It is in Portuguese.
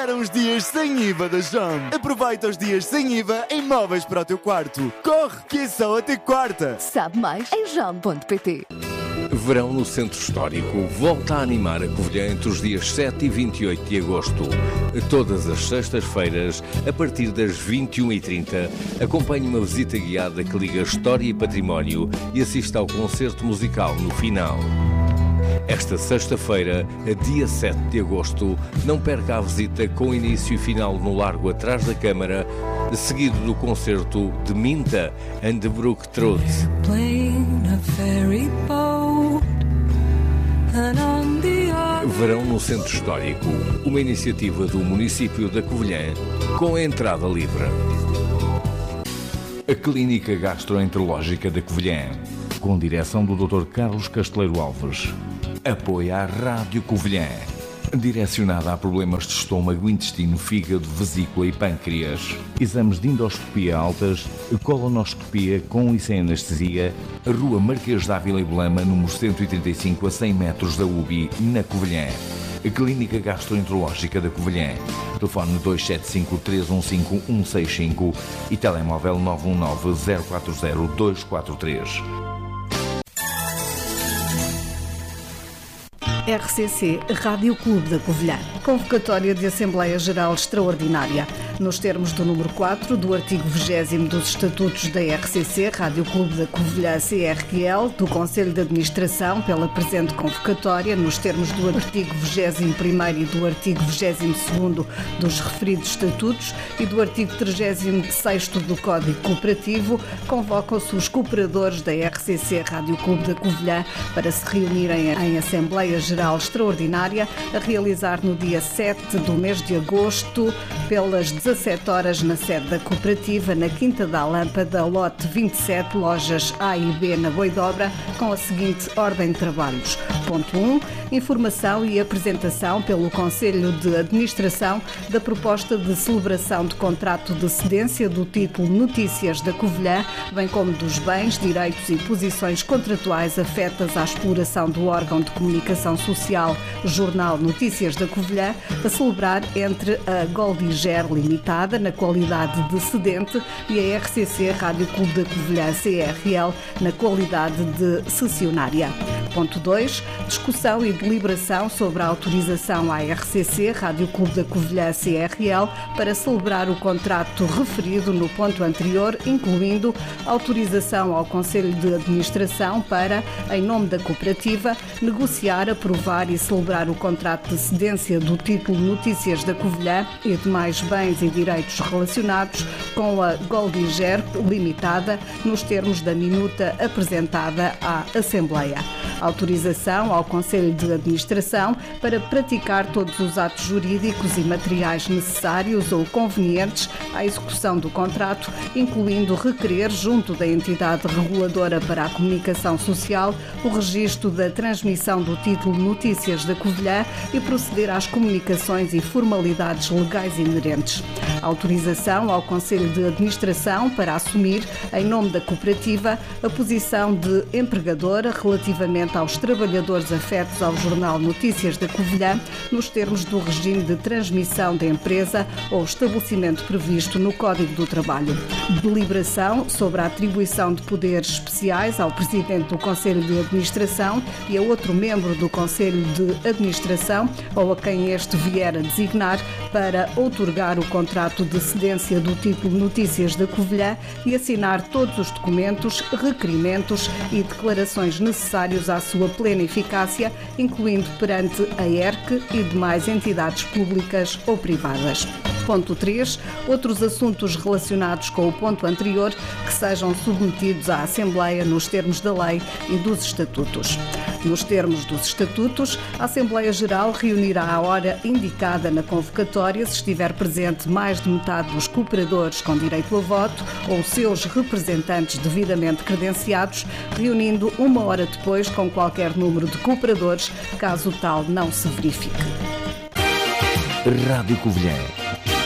Chegaram os dias sem IVA da JOM. Aproveita os dias sem IVA em móveis para o teu quarto. Corre, que é só até quarta. Sabe mais em jom.pt. Verão no Centro Histórico volta a animar a Covilhã entre os dias 7 e 28 de agosto. Todas as sextas-feiras, a partir das 21h30, acompanhe uma visita guiada que liga história e património e assista ao concerto musical no final. Esta sexta-feira, dia 7 de agosto, não perca a visita com início e final no Largo Atrás da Câmara, seguido do concerto de Minta and the Brook Trout. Verão no Centro Histórico, uma iniciativa do município da Covilhã, com a entrada livre. A Clínica Gastroenterológica da Covilhã, com direção do Dr. Carlos Casteleiro Alves. Apoia a Rádio Covilhã, direcionada a problemas de estômago, intestino, fígado, vesícula e pâncreas. Exames de endoscopia altas, colonoscopia com e sem anestesia, Rua Marquês de Ávila e Belema, número 135, a 100 metros da UBI, na Covilhã. A Clínica Gastroenterológica da Covilhã. Telefone 275-315-165 e telemóvel 919-040-243. RCC Rádio Clube da Covilhã. Convocatória de Assembleia Geral Extraordinária. Nos termos do número 4 do artigo 20º dos Estatutos da RCC, Rádio Clube da Covilhã CRL, do Conselho de Administração, pela presente convocatória, nos termos do artigo 21º e do artigo 22º dos referidos Estatutos e do artigo 36º do Código Cooperativo, convocam-se os cooperadores da RCC Rádio Clube da Covilhã para se reunirem em Assembleia Geral Extraordinária a realizar no dia 7 do mês de agosto, pelas 17 horas na sede da cooperativa, na Quinta da Lâmpada, lote 27, lojas A e B na Boidobra, com a seguinte ordem de trabalhos. Ponto 1. Informação e apresentação pelo Conselho de Administração da proposta de celebração de contrato de cedência do título Notícias da Covilhã, bem como dos bens, direitos e posições contratuais afetas à exploração do órgão de comunicação social Jornal Notícias da Covilhã, a celebrar entre a Goldiger Limitada, na qualidade de cedente, e a RCC Rádio Clube da Covilhã CRL, na qualidade de cessionária. Ponto 2. Discussão e deliberação sobre a autorização à RCC Rádio Clube da Covilhã CRL para celebrar o contrato referido no ponto anterior, incluindo autorização ao Conselho de Administração para, em nome da cooperativa, negociar, aprovar e celebrar o contrato de cedência do título Notícias da Covilhã e demais bens e direitos relacionados com a Goldiger Limitada, nos termos da minuta apresentada à Assembleia. Autorização ao Conselho de Administração para praticar todos os atos jurídicos e materiais necessários ou convenientes à execução do contrato, incluindo requerer, junto da entidade reguladora para a comunicação social, o registro da transmissão do título Notícias da Covilhã e proceder às comunicações e formalidades legais inerentes. Autorização ao Conselho de Administração para assumir, em nome da cooperativa, a posição de empregadora relativamente aos trabalhadores afetos ao Jornal Notícias da Covilhã, nos termos do regime de transmissão da empresa ou estabelecimento previsto no Código do Trabalho. Deliberação sobre a atribuição de poderes especiais ao Presidente do Conselho de Administração e a outro membro do Conselho de Administração ou a quem este vier a designar para outorgar o contrato de cedência do título Notícias da Covilhã e assinar todos os documentos, requerimentos e declarações necessários à sua plena eficácia, incluindo perante a ERC e demais entidades públicas ou privadas. Ponto 3. Outros assuntos relacionados com o ponto anterior que sejam submetidos à Assembleia nos termos da lei e dos Estatutos. Nos termos dos Estatutos, a Assembleia Geral reunirá à hora indicada na convocatória se estiver presente mais de metade dos cooperadores com direito a voto ou seus representantes devidamente credenciados, reunindo uma hora depois com qualquer número de cooperadores, caso tal não se verifique. Rádio Covilhã.